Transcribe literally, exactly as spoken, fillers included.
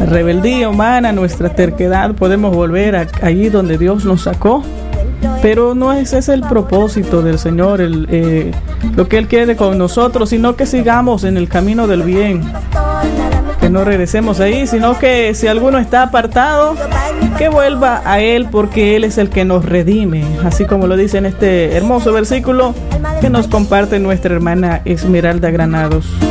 rebeldía humana, nuestra terquedad, podemos volver a, allí donde Dios nos sacó. Pero no es ese es el propósito del Señor, el, eh, lo que Él quiere con nosotros, sino que sigamos en el camino del bien, que no regresemos ahí, sino que si alguno está apartado, que vuelva a Él, porque Él es el que nos redime, así como lo dice en este hermoso versículo que nos comparte nuestra hermana Esmeralda Granados.